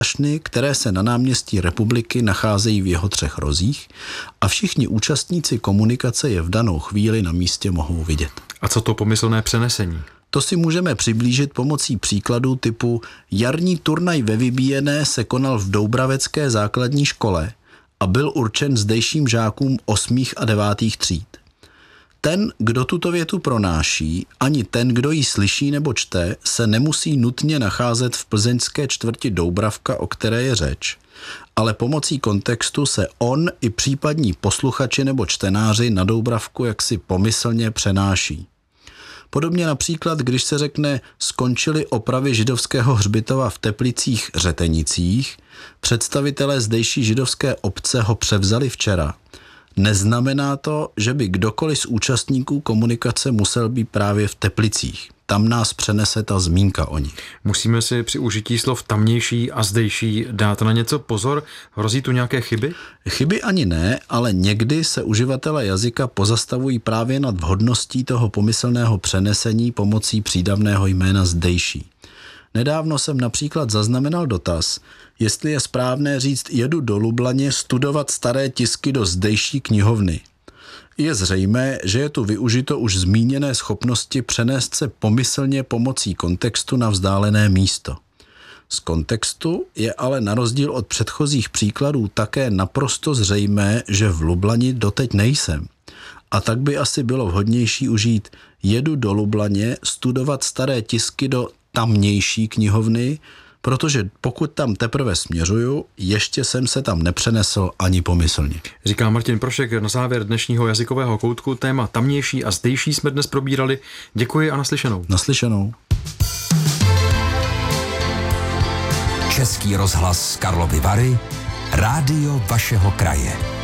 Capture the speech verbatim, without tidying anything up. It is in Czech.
vášny, které se na náměstí Republiky nacházejí v jeho třech rozích a všichni účastníci komunikace je v danou chvíli na místě mohou vidět. A co to pomyslné přenesení? To si můžeme přiblížit pomocí příkladů typu jarní turnaj ve vybíjené se konal v Doubravecké základní škole a byl určen zdejším žákům osmých a devátých tříd. Ten, kdo tuto větu pronáší, ani ten, kdo ji slyší nebo čte, se nemusí nutně nacházet v plzeňské čtvrti Doubravka, o které je řeč, ale pomocí kontextu se on i případní posluchači nebo čtenáři na Doubravku jaksi pomyslně přenáší. Podobně například, když se řekne skončily opravy židovského hřbitova v Teplicích Řetenicích, představitelé zdejší židovské obce ho převzali včera. Neznamená to, že by kdokoliv z účastníků komunikace musel být právě v Teplicích. Tam nás přenese ta zmínka o nich. Musíme si při užití slov tamnější a zdejší dát na něco pozor? Hrozí tu nějaké chyby? Chyby ani ne, ale někdy se uživatelé jazyka pozastavují právě nad vhodností toho pomyslného přenesení pomocí přídavného jména zdejší. Nedávno jsem například zaznamenal dotaz, jestli je správné říct jedu do Lublaně studovat staré tisky do zdejší knihovny. Je zřejmé, že je tu využito už zmíněné schopnosti přenést se pomyslně pomocí kontextu na vzdálené místo. Z kontextu je ale na rozdíl od předchozích příkladů také naprosto zřejmé, že v Lublani doteď nejsem. A tak by asi bylo vhodnější užít jedu do Lublaně studovat staré tisky do tamnější knihovny, protože pokud tam teprve směřuju, ještě jsem se tam nepřenesl ani pomyslně. Říká Martin Prošek na závěr dnešního jazykového koutku. Téma tamnější a zdejší jsme dnes probírali. Děkuji a naslyšenou. Naslyšenou. Český rozhlas Karlovy Vary, rádio vašeho kraje.